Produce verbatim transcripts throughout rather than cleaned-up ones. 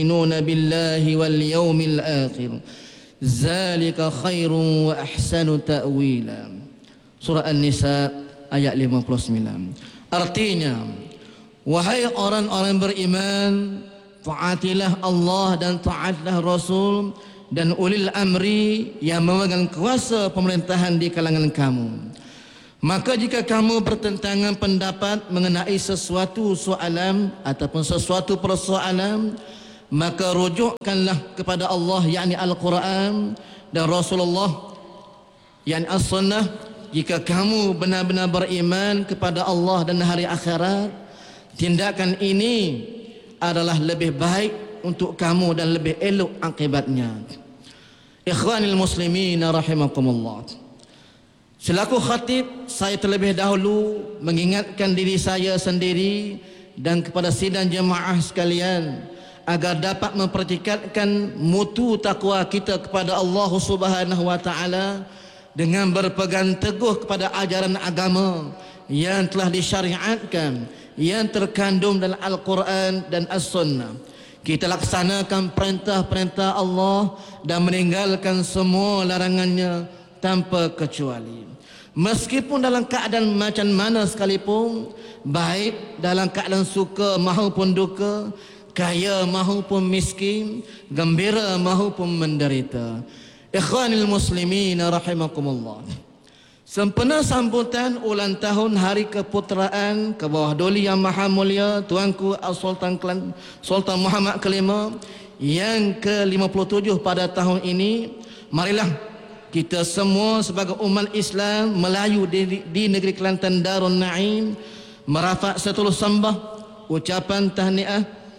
يؤمنون بالله واليوم الآخر ذلك خير وأحسن تأويلا. Surah An-Nisa ayat lima puluh sembilan. Artinya, wahai orang-orang beriman, taatilah Allah dan taatlah Rasul dan ulil amri yang memegang kuasa pemerintahan di kalangan kamu. Maka jika kamu bertentangan pendapat mengenai sesuatu soalan ataupun sesuatu persoalan, maka rujukkanlah kepada Allah, yakni Al-Quran, dan Rasulullah, yakni As-Sunnah. Jika kamu benar-benar beriman kepada Allah dan hari akhirat, tindakan ini adalah lebih baik untuk kamu dan lebih elok akibatnya. Ikhwanil muslimin rahimakumullah. Selaku khatib, saya terlebih dahulu mengingatkan diri saya sendiri dan kepada sidang jemaah sekalian agar dapat mempertikatkan mutu takwa kita kepada Allah Subhanahu wa taala dengan berpegang teguh kepada ajaran agama yang telah disyariatkan, yang terkandung dalam Al-Quran dan As-Sunnah. Kita laksanakan perintah-perintah Allah dan meninggalkan semua larangannya tanpa kecuali. Meskipun dalam keadaan macam mana sekalipun, baik dalam keadaan suka maupun duka, kaya maupun miskin, gembira maupun menderita. Ikhwanil muslimin rahimakumullah. Sempena sambutan ulang tahun Hari Keputeraan ke bawah Duli Yang Maha Mulia Tuanku Sultan Sultan Muhammad kelima yang ke lima puluh tujuh pada tahun ini, marilah kita semua sebagai umat Islam Melayu di, di negeri Kelantan Darun Naim merafak setulus sembah ucapan tahniah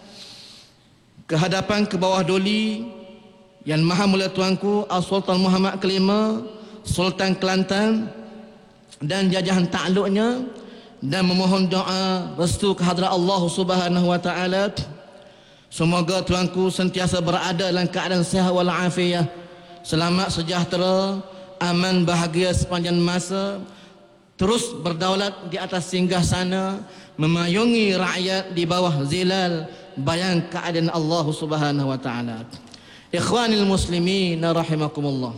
kehadapan ke bawah Duli Yang Maha Mulia Tuanku Sultan Muhammad kelima Sultan Kelantan dan jajahan takluknya, dan memohon doa restu kehadrat Allah Subhanahu wa taala. Semoga tuanku sentiasa berada dalam keadaan sihat wal afiat, selamat sejahtera, aman bahagia sepanjang masa, terus berdaulat di atas singgahsana, memayungi rakyat di bawah zilal bayang keadaan Allah Subhanahu wa taala. Ikhwanil muslimin rahimakumullah.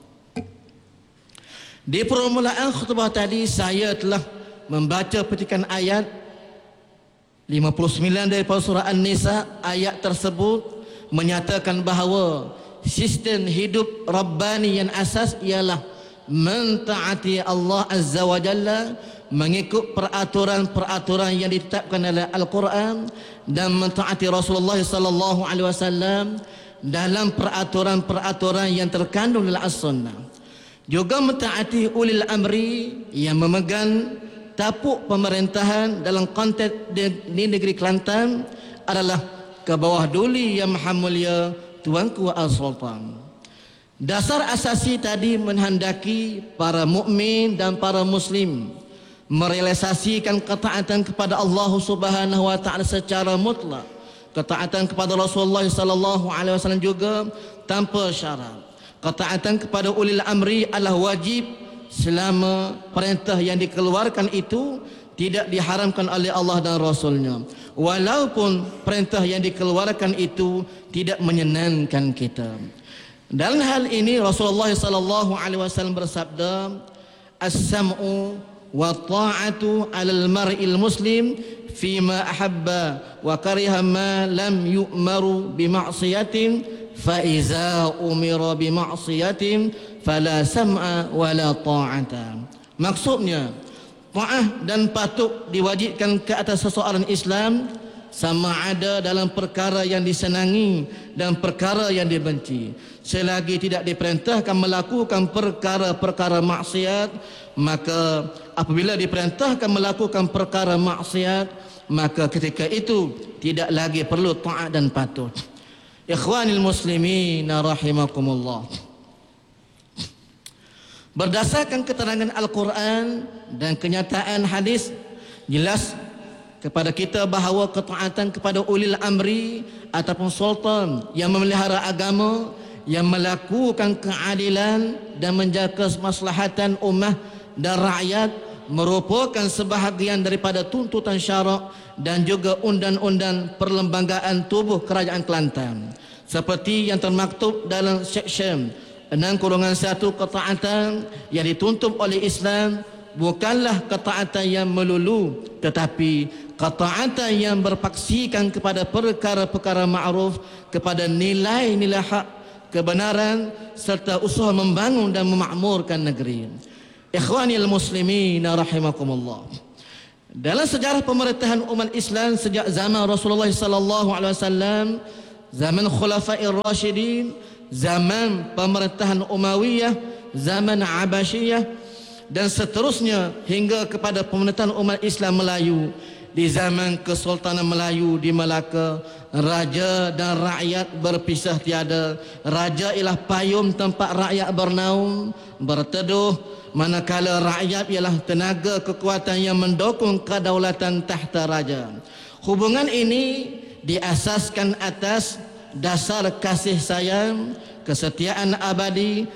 Di permulaan khutbah tadi saya telah membaca petikan ayat lima puluh sembilan daripada surah An-Nisa. Ayat tersebut menyatakan bahawa sistem hidup Rabbani yang asas ialah mentaati Allah Azza wa Jalla, mengikut peraturan-peraturan yang ditetapkan oleh Al-Quran, dan mentaati Rasulullah sallallahu alaihi wasallam dalam peraturan-peraturan yang terkandung dalam As-Sunnah. Juga mentaati ulil amri yang memegang tapuk pemerintahan dalam konteks di, di negeri Kelantan adalah ke bawah Duli Yang Maha Mulia Tuanku As-Sultan. Dasar asasi tadi menghendaki para mukmin dan para muslim merealisasikan ketaatan kepada Allah Subhanahu wa taala secara mutlak, ketaatan kepada Rasulullah sallallahu alaihi wasallam juga tanpa syarat. Ketaatan kepada ulil amri adalah wajib selama perintah yang dikeluarkan itu tidak diharamkan oleh Allah dan Rasulnya, walaupun perintah yang dikeluarkan itu tidak menyenangkan kita. Dalam hal ini Rasulullah sallallahu alaihi wasallam bersabda, as-sam'u wa ta'atu 'alal mar'il muslim fima ahabba wa kariha ma lam yu'maru bi ma'siyatin fa iza umira bi ma'siyatin fala sam'a wala ta'ata. Maksudnya, ta'ah dan patuh diwajibkan ke atas seseorang Islam sama ada dalam perkara yang disenangi dan perkara yang dibenci. Selagi tidak diperintahkan melakukan perkara-perkara maksiat, maka apabila diperintahkan melakukan perkara maksiat, maka ketika itu tidak lagi perlu taat dan patuh. Ikhwanil muslimin rahimakumullah. Berdasarkan keterangan Al-Quran dan kenyataan hadis, jelas kepada kita bahawa ketaatan kepada ulil amri ataupun sultan yang memelihara agama, yang melakukan keadilan dan menjaga kemaslahatan ummah dan rakyat merupakan sebahagian daripada tuntutan syarak dan juga undang-undang perlembagaan tubuh Kerajaan Kelantan, seperti yang termaktub dalam Seksyen enam satu ketaatan yang dituntut oleh Islam bukanlah ketaatan yang melulu, tetapi ketaatan yang berpaksikan kepada perkara-perkara ma'ruf, kepada nilai-nilai hak, kebenaran, serta usaha membangun dan memakmurkan negeri. Ikhwanil muslimin rahimakumullah. Dalam sejarah pemerintahan umat Islam sejak zaman Rasulullah sallallahu alaihi wasallam, zaman Khulafair Rasyidin, zaman pemerintahan Umayyah, zaman Abbasiyah, dan seterusnya hingga kepada pemerintahan umat Islam Melayu di zaman Kesultanan Melayu di Melaka, raja dan rakyat berpisah tiada. Raja ialah payung tempat rakyat bernaung, berteduh, manakala rakyat ialah tenaga kekuatan yang mendukung kedaulatan tahta raja. Hubungan ini diasaskan atas dasar kasih sayang, kesetiaan abadi,